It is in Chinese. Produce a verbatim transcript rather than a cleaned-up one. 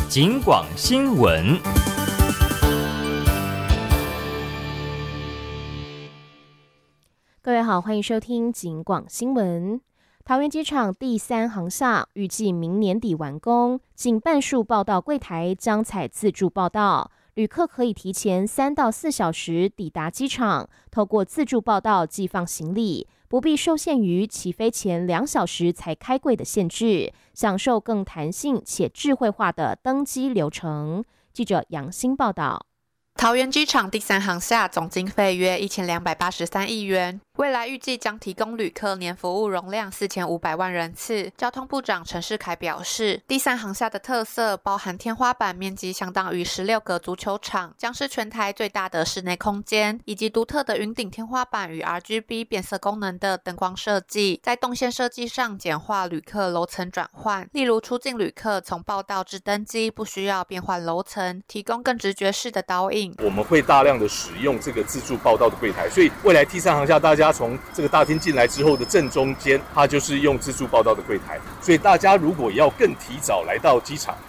警广新闻。 各位好，欢迎收听警广新闻。桃园机场第三航厦预计明年底完工，近半数报到柜台将采自助报到，旅客可以提前三到四小时抵达机场，透过自助报到寄放行李，不必受限于起飞前两小时才开柜的限制，享受更弹性且智慧化的登机流程。记者杨欣报道。 桃园机场第三航厦总经费约一千两百八十三亿元，未来预计将提供旅客年服务容量四千五百万人次。交通部长陈世凯表示，第三航厦的特色包含天花板面积相当于十六个足球场，将是全台最大的室内空间，以及独特的云顶天花板与 R G B 变色功能的灯光设计，在动线设计上简化旅客楼层转换，例如出境旅客从报到至登机不需要变换楼层，提供更直觉式的导引。 我们会大量的使用这个自助报到的柜台，所以未来 T 三航厦大家从这个大厅进来之后的正中间，它就是用自助报到的柜台，所以大家如果要更提早来到机场，